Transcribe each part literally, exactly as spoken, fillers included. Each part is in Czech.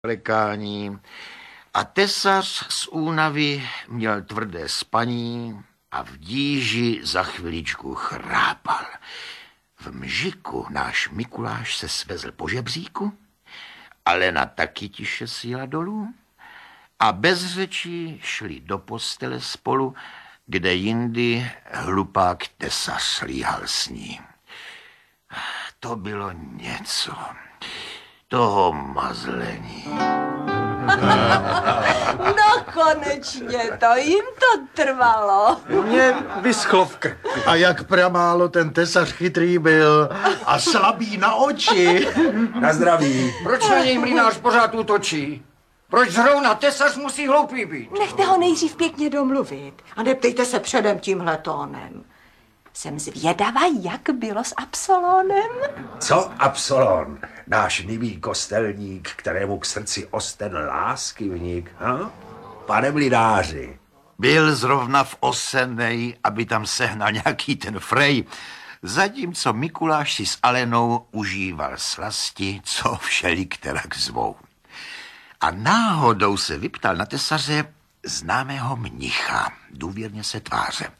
lekání a tesař z únavy měl tvrdé spaní a v díži za chviličku chrápal. V mžiku náš Mikuláš se svezl po žebříku, Alena taky tiše sjela dolů a bez řečí šli do postele spolu, kde jindy hlupák tesař slíhal s ní. To bylo něco, toho mazlení. No konečně, to jim to trvalo. Mě vyschlo v krku. A jak pramálo ten tesař chytrý byl a slabý na oči. Na zdraví. Proč na něj mlynář pořád útočí? Proč zrovna tesař musí hloupý být? Nechte ho nejdřív pěkně domluvit a neptejte se předem tímhle tónem. Jsem zvědavá, jak bylo s Absolónem. Co Absolon? Náš nivý kostelník, kterému k srdci osten lásky vnik, ha? Pane mlynáři. Byl zrovna v Osenej, aby tam sehnal nějaký ten frej, zatímco Mikuláš si s Alenou užíval slasti, co všelikterak zvou. A náhodou se vyptal na tesaře známého mnicha, důvěrně se tváře.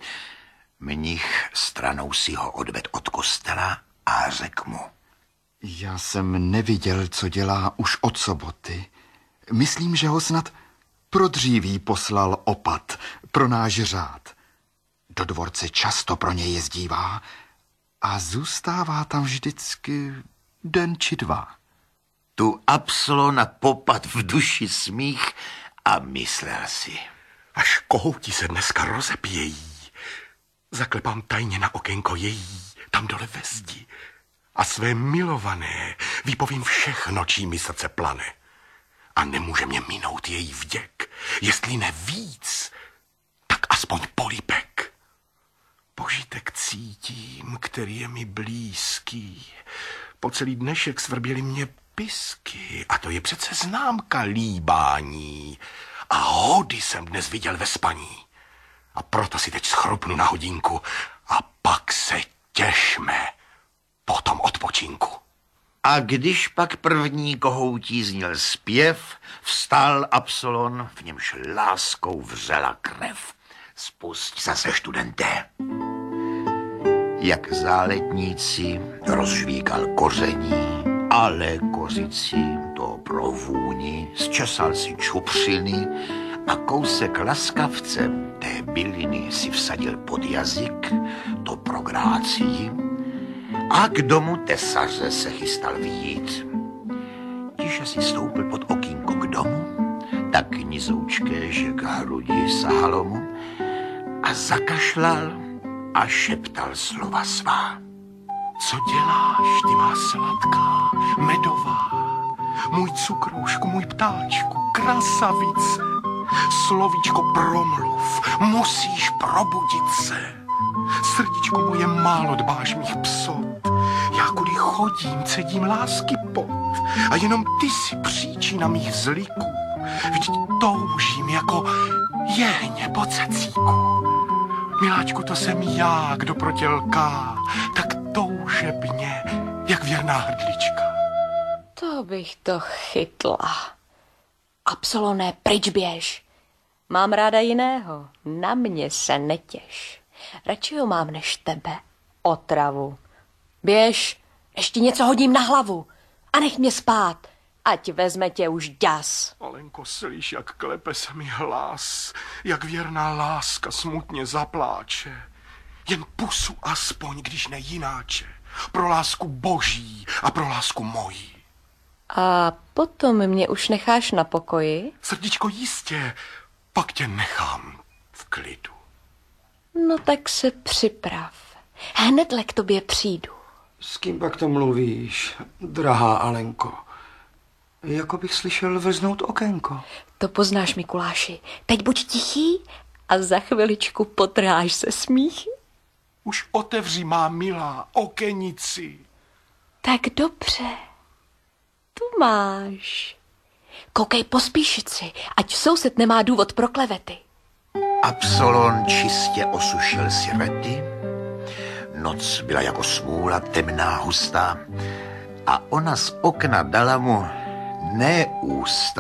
Mnich stranou si ho odved od kostela a řekl mu: Já jsem neviděl, co dělá už od soboty. Myslím, že ho snad pro dříví poslal opat, pro náš řád. Do dvorce často pro něj jezdívá a zůstává tam vždycky den či dva. Tu Absolona popad v duši smích a myslel si: Až kohouti se dneska rozepějí. Zaklepám tajně na okénko její, tam dole ve zdi. A své milované vypovím všechno, čím mi srdce plane. A nemůže mě minout její vděk, jestli ne víc, tak aspoň políbek. Požitek cítím, který je mi blízký. Po celý dnešek svrběly mě pisky, a to je přece známka líbání. A hody jsem dnes viděl ve spaní. A proto si teď schrupnu na hodinku a pak se těšme po tom odpočinku. A když pak první kohoutí zněl zpěv, vstal Absolon, v němž láskou vřela krev. Spusť zase, študenté. Jak záletníci rozžvíkal koření, ale kořici to pro vůni zčesal si čupřiny a kousek laskavce té byliny si vsadil pod jazyk, to pro grácii, a k domu tesaře se chystal vyjít. Tiše si stoupil pod okýnko k domu, tak nizoučké, že k hrudi sahalo mu, a zakašlal a šeptal slova svá. Co děláš, ty má sladká, medová, můj cukroušku, můj ptáčku, krasavice, slovíčko promluv, musíš probudit se. Srdíčku moje, málo dbáš mých psot, já kudy chodím, cedím lásky pot a jenom ty si příčina mých zliků. Vždyť toužím jako jehně po cecíku. Miláčku, to jsem já, kdo pro tě lká, tak toužebně, jak věrná hrdlička. To bych to chytla. Absoloné, pryč běž. Mám ráda jiného, na mě se netěš. Radši ho mám než tebe, otravu. Běž, ještě něco hodím na hlavu a nech mě spát, ať vezme tě už ďas. Alenko, slyš, jak klepe se mi hlas, jak věrná láska smutně zapláče. Jen pusu aspoň, když ne jináče, pro lásku boží a pro lásku mojí. A potom mě už necháš na pokoji? Srdíčko, jistě, pak tě nechám v klidu. No tak se připrav. Hnedle k tobě přijdu. S kým pak to mluvíš, drahá Alenko? Jako bych slyšel veznout okénko. To poznáš, Mikuláši. Teď buď tichý a za chviličku potrháš se smíchy. Už otevři, má milá, okenici. Tak dobře. Tu máš. Koukej, pospíšit si, ať soused nemá důvod pro klevety. Absolon čistě osušil si rety, noc byla jako smůla, temná, hustá, a ona z okna dala mu neústa.